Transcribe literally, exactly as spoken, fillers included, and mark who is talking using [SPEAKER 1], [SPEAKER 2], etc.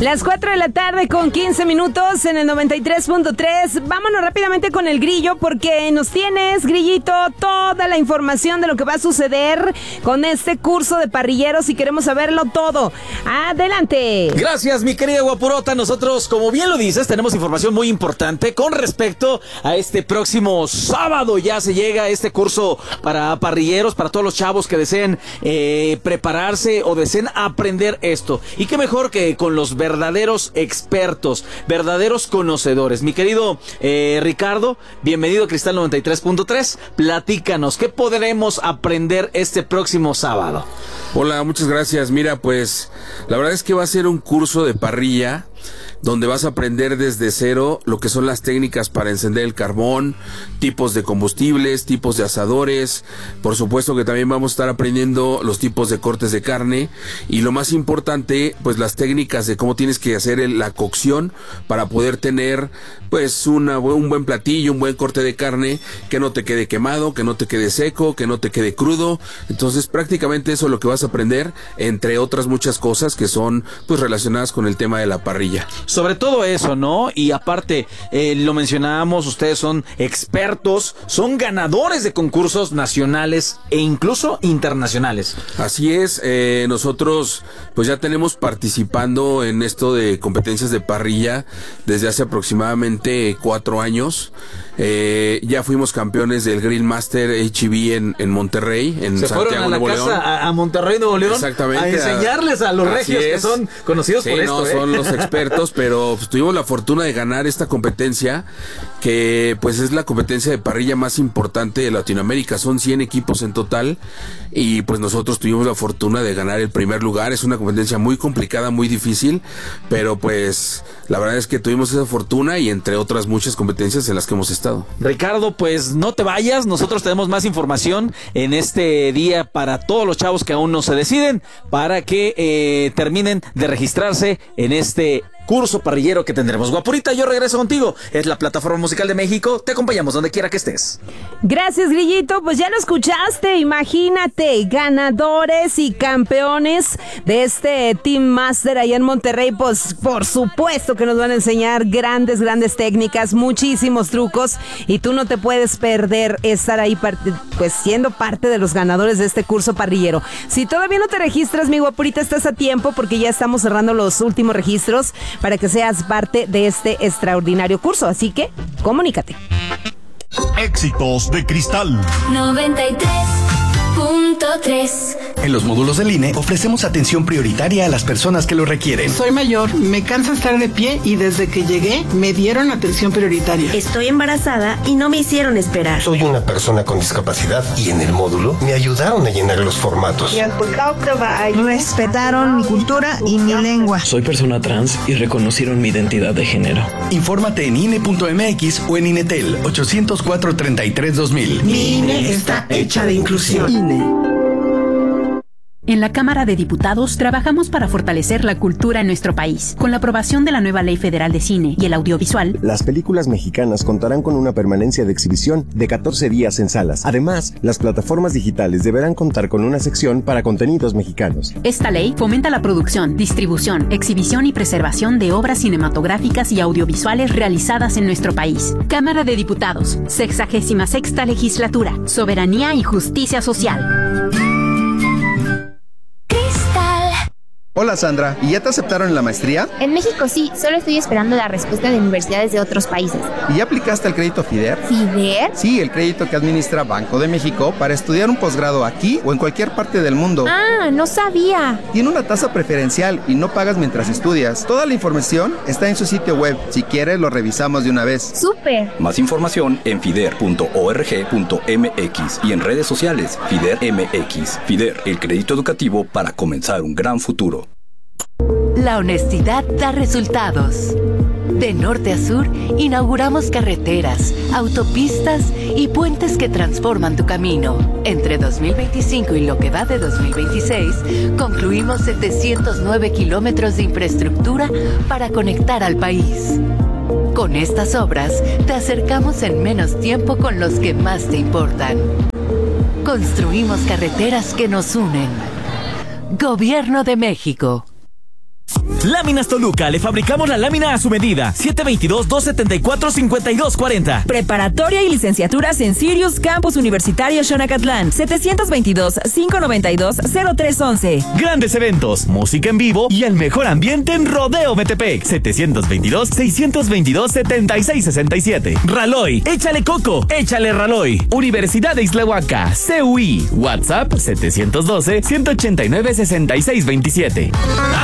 [SPEAKER 1] Las cuatro de la tarde con quince minutos en el noventa y tres punto tres. Vámonos rápidamente con el Grillo porque nos tienes, Grillito, toda la información de lo que va a suceder con este curso de parrilleros y queremos saberlo todo. Adelante.
[SPEAKER 2] Gracias, mi querida Guapurota. Nosotros, como bien lo dices, tenemos información muy importante con respecto a este próximo sábado. Ya se llega este curso para parrilleros, para todos los chavos que deseen eh, prepararse o deseen aprender esto. Y qué mejor que con los verdaderos expertos, verdaderos conocedores. Mi querido eh, Ricardo, bienvenido a Cristal noventa y tres punto tres. Platícanos, ¿qué podremos aprender este próximo sábado?
[SPEAKER 3] Hola, muchas gracias. Mira, pues la verdad es que va a ser un curso de parrilla donde vas a aprender desde cero lo que son las técnicas para encender el carbón, tipos de combustibles, tipos de asadores. Por supuesto que también vamos a estar aprendiendo los tipos de cortes de carne y lo más importante, pues las técnicas de cómo tienes que hacer el, la cocción para poder tener pues una, un buen platillo, un buen corte de carne que no te quede quemado, que no te quede seco, que no te quede crudo. Entonces prácticamente eso es lo que vas a aprender, entre otras muchas cosas que son pues relacionadas con el tema de la parrilla.
[SPEAKER 2] Sobre todo eso, ¿no? Y aparte, eh, lo mencionábamos, ustedes son expertos, son ganadores de concursos nacionales e incluso internacionales.
[SPEAKER 3] Así es, eh, nosotros pues ya tenemos participando en esto de competencias de parrilla desde hace aproximadamente cuatro años. Eh, ya fuimos campeones del Grill Master H E B en, en Monterrey, en
[SPEAKER 2] Se
[SPEAKER 3] Santiago,
[SPEAKER 2] fueron a la
[SPEAKER 3] Nuevo
[SPEAKER 2] casa
[SPEAKER 3] León.
[SPEAKER 2] A, a Monterrey, Nuevo León,
[SPEAKER 3] Exactamente,
[SPEAKER 2] a enseñarles a los regios
[SPEAKER 3] es.
[SPEAKER 2] que son conocidos
[SPEAKER 3] sí,
[SPEAKER 2] por esto.
[SPEAKER 3] no,
[SPEAKER 2] ¿eh?
[SPEAKER 3] son los expertos, pero pues, tuvimos la fortuna de ganar esta competencia, que pues es la competencia de parrilla más importante de Latinoamérica. Son cien equipos en total y pues nosotros tuvimos la fortuna de ganar el primer lugar. Es una competencia muy complicada, muy difícil, pero pues la verdad es que tuvimos esa fortuna y entre otras muchas competencias en las que hemos estado.
[SPEAKER 2] Ricardo, pues no te vayas, nosotros tenemos más información en este día para todos los chavos que aún no se deciden, para que eh, terminen de registrarse en este curso parrillero que tendremos. Guapurita, yo regreso contigo. Es la plataforma musical de México. Te acompañamos donde quiera que estés.
[SPEAKER 1] Gracias, Grillito. Pues ya lo escuchaste. Imagínate, ganadores y campeones de este Team Master allá en Monterrey. Pues por supuesto que nos van a enseñar grandes, grandes técnicas, muchísimos trucos. Y tú no te puedes perder estar ahí, pues siendo parte de los ganadores de este curso parrillero. Si todavía no te registras, mi Guapurita, estás a tiempo porque ya estamos cerrando los últimos registros para que seas parte de este extraordinario curso. Así que, comunícate.
[SPEAKER 4] Éxitos de Cristal
[SPEAKER 5] noventa y tres punto tres.
[SPEAKER 6] En los módulos del I N E ofrecemos atención prioritaria a las personas que lo requieren.
[SPEAKER 7] Soy mayor, me cansa estar de pie y desde que llegué me dieron atención prioritaria.
[SPEAKER 8] Estoy embarazada y no me hicieron esperar.
[SPEAKER 9] Soy una persona con discapacidad y en el módulo me ayudaron a llenar los formatos.
[SPEAKER 10] Respetaron mi cultura y mi lengua.
[SPEAKER 11] Soy persona trans y reconocieron mi identidad de género.
[SPEAKER 6] Infórmate en I N E punto M X o en Inetel ochocientos cuatro, treinta y tres, dos mil.
[SPEAKER 7] Mi I N E está hecha de inclusión.
[SPEAKER 6] I N E.
[SPEAKER 12] En la Cámara de Diputados trabajamos para fortalecer la cultura en nuestro país. Con la aprobación de la nueva Ley Federal de Cine y el Audiovisual,
[SPEAKER 13] las películas mexicanas contarán con una permanencia de exhibición de catorce días en salas. Además, las plataformas digitales deberán contar con una sección para contenidos mexicanos.
[SPEAKER 12] Esta ley fomenta la producción, distribución, exhibición y preservación de obras cinematográficas y audiovisuales realizadas en nuestro país. Cámara de Diputados, sexagésima sexta legislatura, soberanía y justicia social.
[SPEAKER 14] Hola Sandra, ¿y ya te aceptaron en la maestría?
[SPEAKER 15] En México sí, solo estoy esperando la respuesta de universidades de otros países.
[SPEAKER 14] ¿Y ya aplicaste el crédito FIDER?
[SPEAKER 15] ¿FIDER?
[SPEAKER 14] Sí, el crédito que administra Banco de México para estudiar un posgrado aquí o en cualquier parte del mundo.
[SPEAKER 15] Ah, no sabía.
[SPEAKER 14] Tiene una tasa preferencial y no pagas mientras estudias. Toda la información está en su sitio web. Si quieres, lo revisamos de una vez.
[SPEAKER 15] ¡Súper!
[SPEAKER 16] Más información en fider punto org punto m x y en redes sociales FIDER M X. FIDER, el crédito educativo para comenzar un gran futuro.
[SPEAKER 17] La honestidad da resultados. De norte a sur, inauguramos carreteras, autopistas y puentes que transforman tu camino. Entre dos mil veinticinco y lo que va de dos mil veintiséis, concluimos setecientos nueve kilómetros de infraestructura para conectar al país. Con estas obras, te acercamos en menos tiempo con los que más te importan. Construimos carreteras que nos unen. Gobierno de México.
[SPEAKER 18] Láminas Toluca, le fabricamos la lámina a su medida. siete dos dos, dos siete cuatro, cinco dos cuatro cero.
[SPEAKER 19] Preparatoria y licenciaturas en Sirius Campus Universitario Xonacatlán. setecientos veintidós, quinientos noventa y dos, cero tres once.
[SPEAKER 18] Grandes eventos, música en vivo y el mejor ambiente en Rodeo Metepec. setecientos veintidós, seiscientos veintidós, setenta y seis sesenta y siete. Raloy, échale coco, échale Raloy. Universidad de Islahuaca, C U I. WhatsApp setecientos doce, ciento ochenta y nueve, sesenta y seis veintisiete.